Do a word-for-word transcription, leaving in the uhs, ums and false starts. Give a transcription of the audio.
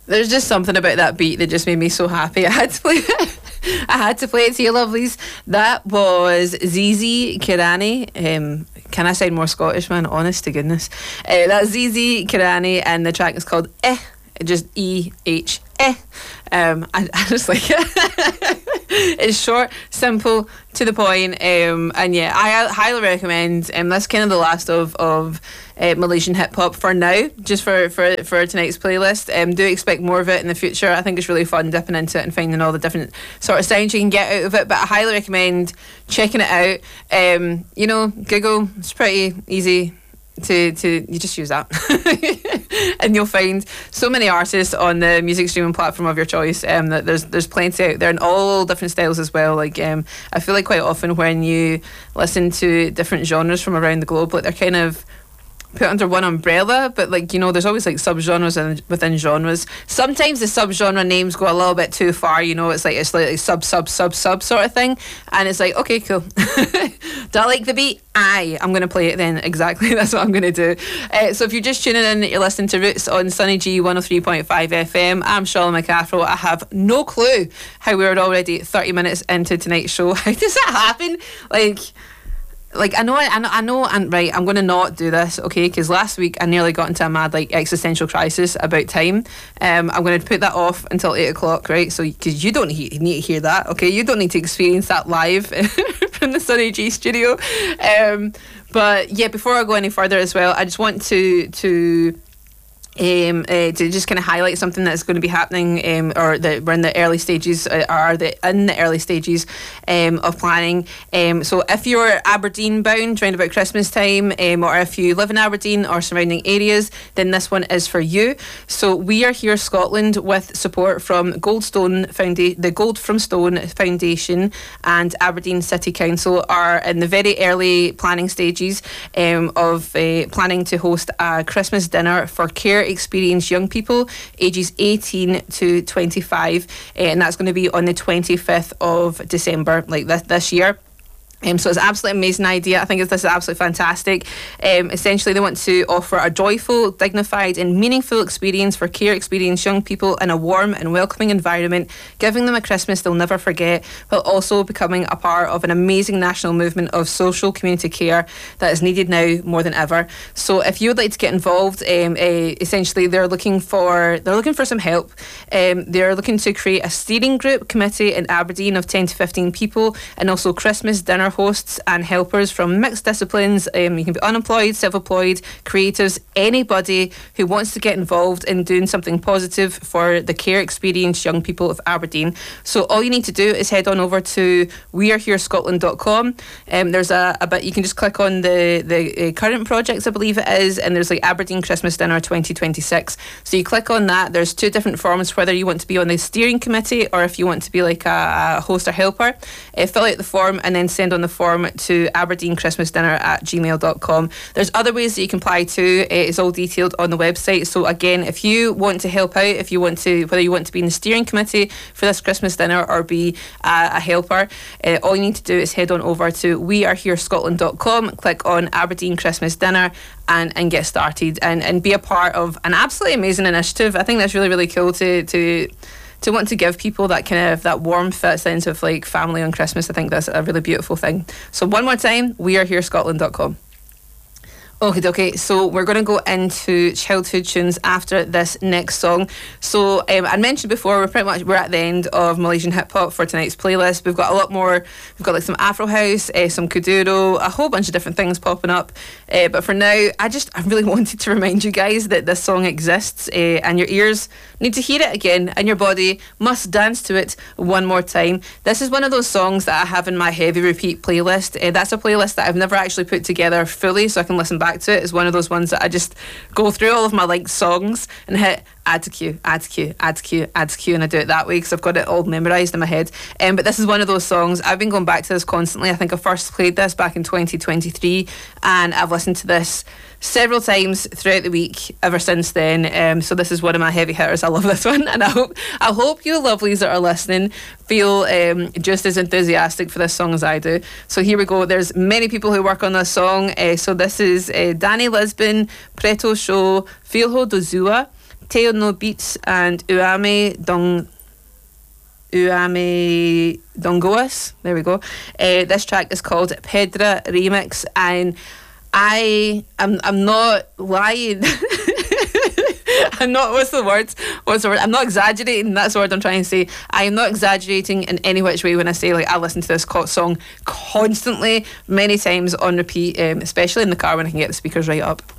There's just something about that beat that just made me so happy. I had to play it. I had to play it to you, lovelies. That was Zizi Kirani. Um, can I sound more Scottish, man? Honest to goodness. Uh, that's Zizi Kirani, and the track is called Eh. Just E H Eh. Um, I, I just like it. It's short, simple, to the point, um, and yeah, I highly recommend. Um, that's kind of the last of of uh, Malaysian hip hop for now, just for, for, for tonight's playlist. Um, do expect more of it in the future. I think it's really fun dipping into it and finding all the different sort of sounds you can get out of it. But I highly recommend checking it out. Um, you know, Google. It's pretty easy. To, to you just use that and you'll find so many artists on the music streaming platform of your choice. Um, that there's there's plenty out there in all different styles as well. Like um, I feel like quite often when you listen to different genres from around the globe, like they're kind of put under one umbrella, but like, you know, there's always like subgenres in, within genres. Sometimes the subgenre names go a little bit too far, you know, it's like it's like sub sub sub sub sort of thing, and it's like, okay, cool. Do I like the beat? Aye, I'm going to play it then. Exactly, that's what I'm going to do. Uh, so if you're just tuning in, you're listening to Roots on Sunny G one oh three point five F M. I'm Charlotte McCaffrey. I have no clue how we're already thirty minutes into tonight's show. How does that happen? Like... Like, I know, I know, I know, and right, I'm going to not do this, okay, because last week I nearly got into a mad, like, existential crisis about time. Um, I'm going to put that off until eight o'clock, right, so, because you don't he- need to hear that, okay, you don't need to experience that live from the Sunny G studio. Um, but, yeah, before I go any further as well, I just want to, to... Um, uh, to just kind of highlight something that's going to be happening, um, or that we're in the early stages, uh, or the in the early stages um, of planning. Um, so if you're Aberdeen bound around about Christmas time, um, or if you live in Aberdeen or surrounding areas, then this one is for you. So we are here, Scotland, with support from Goldstone Foundation, the Gold from Stone Foundation, and Aberdeen City Council are in the very early planning stages um, of uh, planning to host a Christmas dinner for care experienced young people ages eighteen to twenty-five, uh, and that's going to be on the twenty-fifth of December, like this, this year. Um, so it's an absolutely amazing idea. I think it's, this is absolutely fantastic. Um, essentially, they want to offer a joyful, dignified and meaningful experience for care experienced young people in a warm and welcoming environment, giving them a Christmas they'll never forget, while also becoming a part of an amazing national movement of social community care that is needed now more than ever. So if you would like to get involved, um, uh, essentially they're looking for they're looking for some help. Um, they're looking to create a steering group committee in Aberdeen of ten to fifteen people, and also Christmas dinner hosts and helpers from mixed disciplines. Um, you can be unemployed, self-employed, creatives, anybody who wants to get involved in doing something positive for the care experienced young people of Aberdeen. So all you need to do is head on over to we are here scotland dot com. Um, there's a, a bit, you can just click on the, the uh, current projects, I believe it is, and there's like Aberdeen Christmas Dinner twenty twenty-six. So you click on that. There's two different forms, whether you want to be on the steering committee or if you want to be like a, a host or helper. Uh, fill out the form and then send on the form to aberdeen christmas dinner at gmail dot com. There's other ways that you can apply too. It's all detailed on the website. So again, if you want to help out, if you want to, whether you want to be in the steering committee for this Christmas dinner or be a, a helper, uh, all you need to do is head on over to we are here scotland dot com, click on Aberdeen Christmas Dinner and, and get started and, and be a part of an absolutely amazing initiative. I think that's really, really cool to to to want to give people that kind of that warmth, that sense of like family on Christmas. I think that's a really beautiful thing. So one more time, we are here scotland dot com. Okay, okay. So we're going to go into childhood tunes after this next song. So um, I mentioned before, we're pretty much we're at the end of Malaysian hip hop for tonight's playlist. We've got a lot more. We've got like some Afro house, uh, some kuduro, a whole bunch of different things popping up. Uh, but for now, I just I really wanted to remind you guys that this song exists, uh, and your ears need to hear it again, and your body must dance to it one more time. This is one of those songs that I have in my heavy repeat playlist. Uh, that's a playlist that I've never actually put together fully, so I can listen back to it. It's one of those ones that I just go through all of my like songs and hit add to queue, add to queue, add to queue, add to queue, and I do it that way because I've got it all memorised in my head. Um, but this is one of those songs, I've been going back to this constantly. I think I first played this back in twenty twenty-three and I've listened to this several times throughout the week ever since then. Um, so this is one of my heavy hitters. I love this one, and I hope I hope you lovelies that are listening feel um, just as enthusiastic for this song as I do. So here we go. There's many people who work on this song. Uh, so this is uh, Danny Lisbon, Preto Show, Filho do Zua, Teo No Beats and Uame Dong Uame Dongoas. There we go. Uh, this track is called Pedra Remix, and I am I'm not lying. I'm not, what's the word? What's the word? I'm not exaggerating. That's the word I'm trying to say. I am not exaggerating in any which way when I say, like, I listen to this song constantly, many times on repeat, um, especially in the car when I can get the speakers right up.